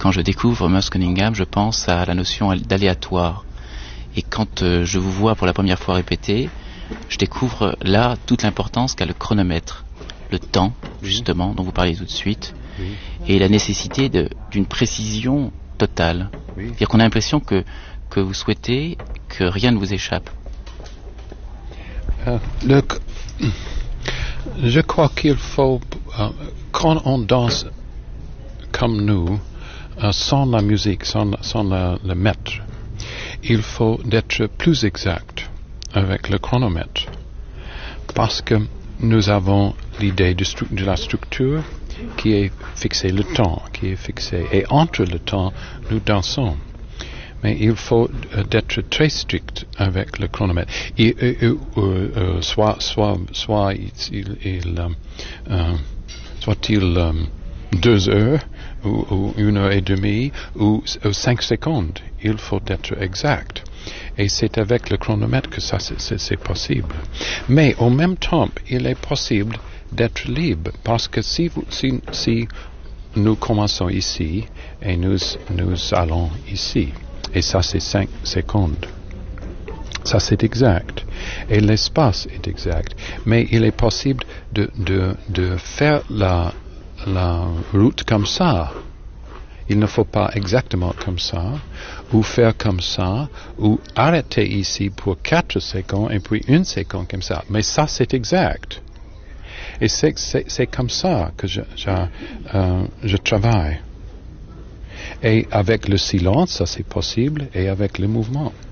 quand je découvre Merce Cunningham, je pense à la notion d'aléatoire. Et quand je vous vois pour la première fois répéter, je découvre là toute l'importance qu'a le chronomètre, le temps, justement, dont vous parliez tout de suite, et la nécessité d'une précision totale. C'est-à-dire qu'on a l'impression que vous souhaitez que rien ne vous échappe. Je crois qu'il faut, quand on danse comme nous, sans la musique, sans le maître, il faut être plus exact avec le chronomètre. Parce que nous avons l'idée de la structure qui est fixée, le temps qui est fixé. Et entre le temps, nous dansons. Mais il faut être très strict avec le chronomètre. Soit-il 2 heures ou 1 heure et demie ou 5 secondes. Il faut être exact. Et c'est avec le chronomètre que ça c'est possible. Mais en même temps, il est possible d'être libre parce que si nous commençons ici et nous allons ici, et ça c'est 5 secondes. Ça c'est exact. Et l'espace est exact. Mais il est possible de faire la route comme ça. Il ne faut pas exactement comme ça, ou faire comme ça, ou arrêter ici pour 4 secondes et puis 1 seconde comme ça. Mais ça c'est exact. Et c'est comme ça que je travaille. Et avec le silence, ça c'est possible, et avec le mouvement.